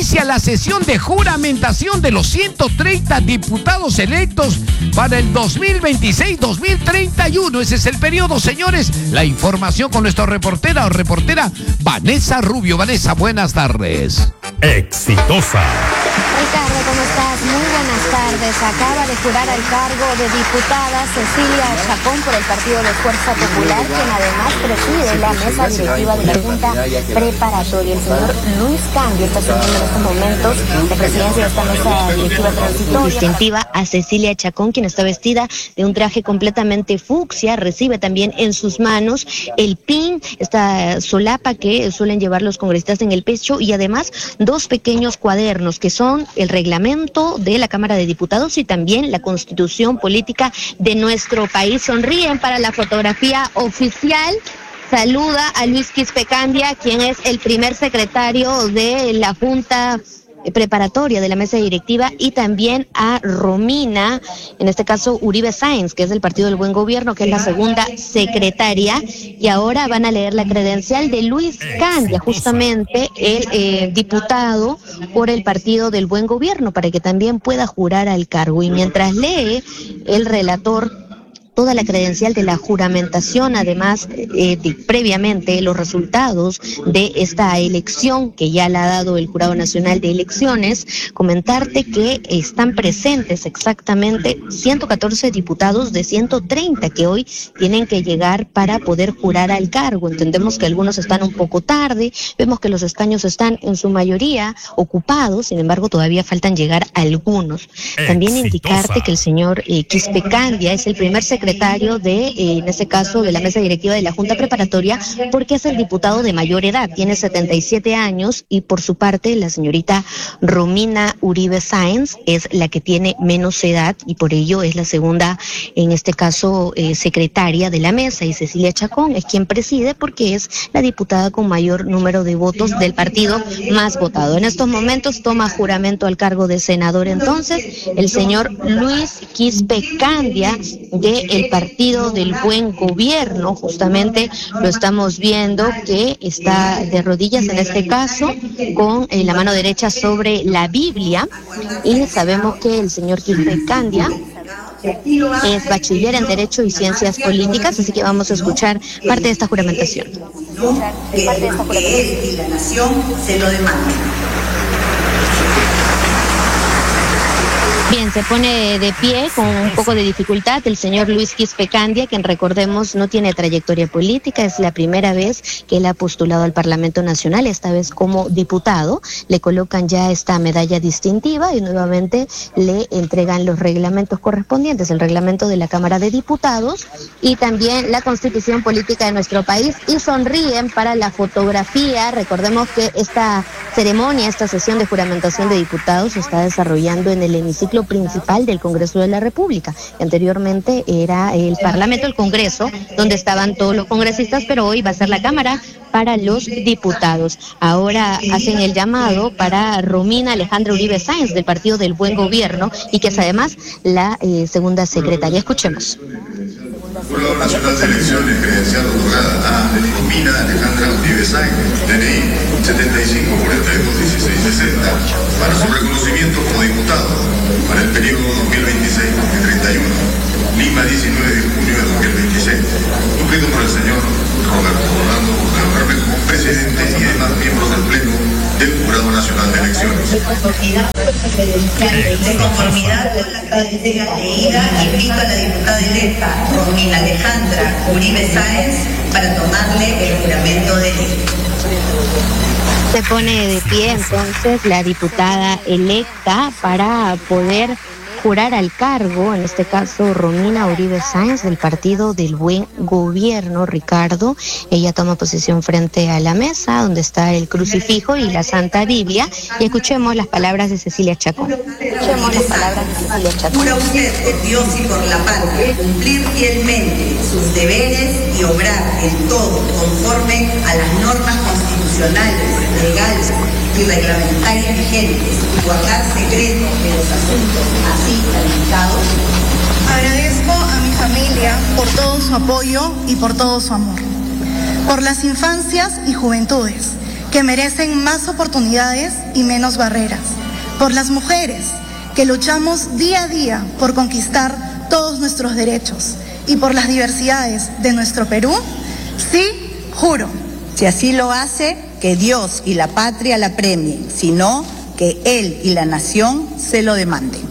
inicia la sesión de juramentación de los 130 diputados electos para el 2026-2031. Ese es el periodo, señores. La información con nuestra reportera Vanessa Rubio. Vanessa, buenas tardes. Exitosa. Ricardo, ¿cómo estás? Muy buenas tardes. Acaba de jurar al cargo de diputada Cecilia Chacón por el Partido de Fuerza Popular, quien además preside la mesa directiva de la Junta Preparatoria. El señor Luis Candia está asumiendo en estos momentos la presidencia de esta mesa directiva transitoria. Distintiva a Cecilia Chacón, quien está vestida de un traje completamente fucsia, recibe también en sus manos el pin, esta solapa que suelen llevar los congresistas en el pecho, y además dos pequeños cuadernos que son el reglamento de la Cámara de Diputados y también la Constitución Política de nuestro país. Sonríen para la fotografía oficial. Saluda a Luis Quispe Candia, quien es el primer secretario de la Junta Preparatoria de la mesa directiva, y también a Romina, en este caso Uribe Sáenz, que es del Partido del Buen Gobierno, que es la segunda secretaria, y ahora van a leer la credencial de Luis Candia, justamente el diputado por el Partido del Buen Gobierno, para que también pueda jurar al cargo. Y mientras lee el relator toda la credencial de la juramentación, además previamente los resultados de esta elección que ya la ha dado el Jurado Nacional de Elecciones, comentarte que están presentes exactamente 114 diputados de 130 que hoy tienen que llegar para poder jurar al cargo. Entendemos que algunos están un poco tarde, vemos que los escaños están en su mayoría ocupados, sin embargo todavía faltan llegar algunos. También indicarte que el señor Quispe Candia es el primer secretario de, en este caso, de la mesa directiva de la Junta Preparatoria, porque es el diputado de mayor edad, tiene 77 años, y por su parte la señorita Romina Uribe Sáenz es la que tiene menos edad, y por ello es la segunda, en este caso, secretaria de la mesa, y Cecilia Chacón es quien preside porque es la diputada con mayor número de votos del partido más votado. En estos momentos toma juramento al cargo de senador entonces el señor Luis Quispe Candia de el Partido del Buen Gobierno. Justamente lo estamos viendo que está de rodillas en este caso, con la mano derecha sobre la Biblia, y sabemos que el señor Quispe Candia es bachiller en Derecho y Ciencias Políticas, así que vamos a escuchar parte de esta juramentación. Que él y la nación se lo demanden. Bien, se pone de pie con un poco de dificultad el señor Luis Quispe Candia, quien recordemos no tiene trayectoria política, es la primera vez que él ha postulado al Parlamento Nacional, esta vez como diputado. Le colocan ya esta medalla distintiva y nuevamente le entregan los reglamentos correspondientes, el reglamento de la Cámara de Diputados y también la Constitución Política de nuestro país, y sonríen para la fotografía. Recordemos que esta ceremonia, esta sesión de juramentación de diputados se está desarrollando en el hemiciclo principal del Congreso de la República. Anteriormente era el Parlamento, el Congreso, donde estaban todos los congresistas, pero hoy va a ser la Cámara para los diputados. Ahora hacen el llamado para Romina Alejandra Uribe Sáenz del Partido del Buen Gobierno, y que es además la segunda secretaria. Escuchemos. Jurado Nacional de Elecciones, credencial otorgada a Romina Alejandra Uribe Sáenz, DNI 75421660, para su reconocimiento como diputado para el periodo 2026-2031, Lima, 19 de junio de 2026, cumplido por el señor Roberto Orlando Bermejo, presidente, y demás miembros del Pleno del Jurado Nacional de Elecciones. De conformidad con la credencial leída, invito a la diputada electa Romina Alejandra Uribe Sáenz para tomarle el juramento de ley. Se pone de pie entonces la diputada electa para poder jurar al cargo, en este caso Romina Uribe Sáenz del Partido del Buen Gobierno, Ricardo. Ella toma posición frente a la mesa donde está el crucifijo y la Santa Biblia, y escuchemos las palabras de Cecilia Chacón. Jura usted por Dios y por la patria cumplir fielmente sus deberes y obrar en todo conforme a las normas constitucionales, legales y reglamentarias vigentes, y guardar secretos de los asuntos así calificados. Agradezco a mi familia por todo su apoyo y por todo su amor, por las infancias y juventudes que merecen más oportunidades y menos barreras. Por las mujeres, que luchamos día a día por conquistar todos nuestros derechos. Y por las diversidades de nuestro Perú, sí, juro. Si así lo hace, que Dios y la patria la premien, sino que Él y la nación se lo demanden.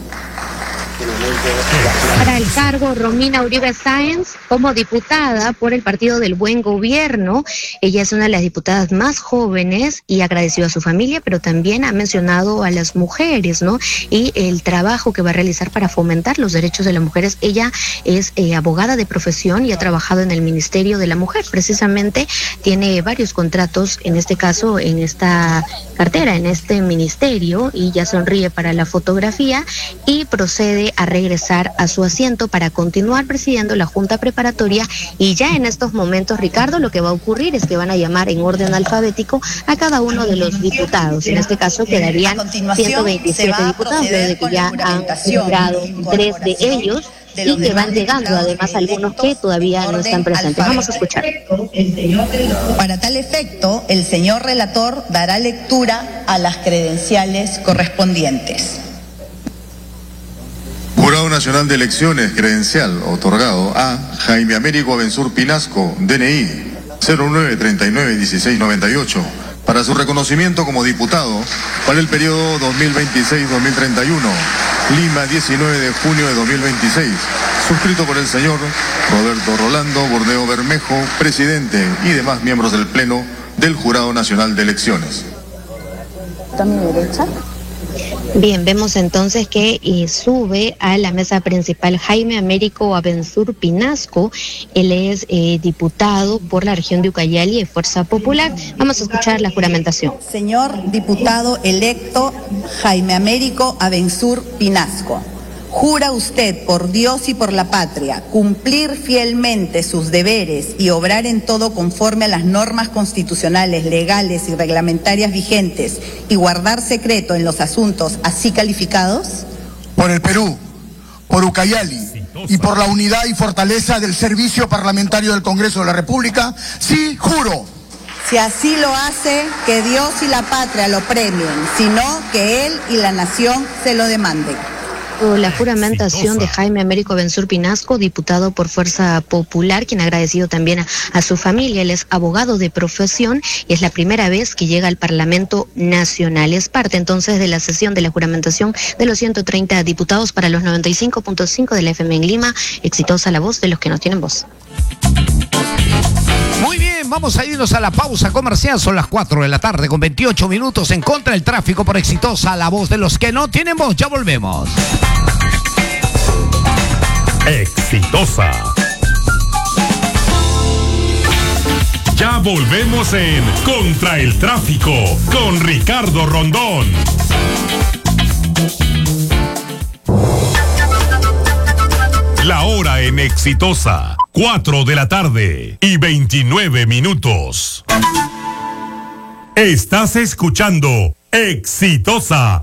Para el cargo, Romina Uribe Sáenz, como diputada por el Partido del Buen Gobierno. Ella es una de las diputadas más jóvenes y agradeció a su familia, pero también ha mencionado a las mujeres, ¿no? Y el trabajo que va a realizar para fomentar los derechos de las mujeres. Ella es abogada de profesión y ha trabajado en el Ministerio de la Mujer. Precisamente tiene varios contratos, en este caso, en esta cartera, en este ministerio, y ya sonríe para la fotografía y procede a regresar a su asiento para continuar presidiendo la Junta Preparatoria. Y ya en estos momentos, Ricardo, lo que va a ocurrir es que van a llamar en orden alfabético a cada uno de los diputados. En este caso quedarían 127 diputados, de que ya han nombrado 3 de ellos y que van llegando además algunos que todavía no están presentes. Vamos a escuchar. Para tal efecto, el señor relator dará lectura a las credenciales correspondientes. Jurado Nacional de Elecciones, credencial otorgado a Jaime Américo Abensur Pinasco, DNI 09391698, para su reconocimiento como diputado para el periodo 2026-2031, Lima, 19 de junio de 2026, suscrito por el señor Roberto Rolando Bordeo Bermejo, presidente, y demás miembros del Pleno del Jurado Nacional de Elecciones. ¿A mi derecha? Bien, vemos entonces que sube a la mesa principal Jaime Américo Abensur Pinasco. Él es diputado por la región de Ucayali de Fuerza Popular. Vamos a escuchar la juramentación. Señor diputado electo Jaime Américo Abensur Pinasco, ¿jura usted por Dios y por la patria cumplir fielmente sus deberes y obrar en todo conforme a las normas constitucionales, legales y reglamentarias vigentes y guardar secreto en los asuntos así calificados? Por el Perú, por Ucayali y por la unidad y fortaleza del servicio parlamentario del Congreso de la República, sí, juro. Si así lo hace, que Dios y la patria lo premien, sino que Él y la nación se lo demanden. La juramentación de Jaime Américo Abensur Pinasco, diputado por Fuerza Popular, quien ha agradecido también a su familia. Él es abogado de profesión y es la primera vez que llega al Parlamento Nacional. Es parte entonces de la sesión de la juramentación de los 130 diputados para los 95.5 de la FM en Lima. Exitosa la voz de los que no tienen voz. Muy bien, vamos a irnos a la pausa comercial. Son las 4 de la tarde con 28 minutos en contra del tráfico por Exitosa, la voz de los que no tienen voz. Ya volvemos. Exitosa. Ya volvemos en Contra el Tráfico con Ricardo Rondón. La hora en Exitosa, 4 de la tarde y 29 minutos. Estás escuchando Exitosa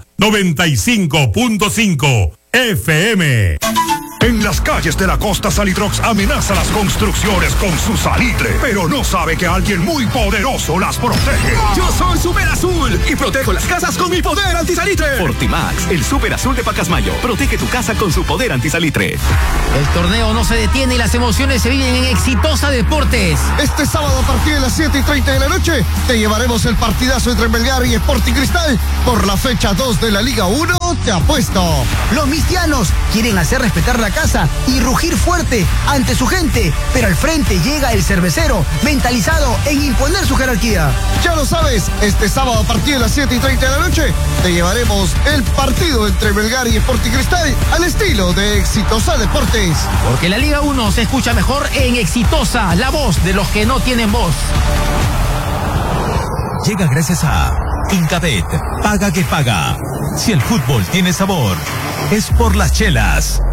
95.5 FM. En las calles de la costa, Salitrox amenaza las construcciones con su salitre, pero no sabe que alguien muy poderoso las protege. Yo soy Super Azul y protejo las casas con mi poder antisalitre. Fortimax, el Super Azul de Pacasmayo. Protege tu casa con su poder antisalitre. El torneo no se detiene y las emociones se viven en Exitosa Deportes. Este sábado a partir de las 7:30 de la noche te llevaremos el partidazo entre Melgar y Sporting Cristal por la fecha 2 de la Liga 1. Te apuesto. Los mistianos quieren hacer respetar la casa y rugir fuerte ante su gente, pero al frente llega el cervecero, mentalizado en imponer su jerarquía. Ya lo sabes, este sábado a partir de las 7:30 de la noche te llevaremos el partido entre Melgar y Sporting Cristal al estilo de Exitosa Deportes. Porque la Liga 1 se escucha mejor en Exitosa, la voz de los que no tienen voz. Llega gracias a Incabet, paga que paga. Si el fútbol tiene sabor, es por las chelas.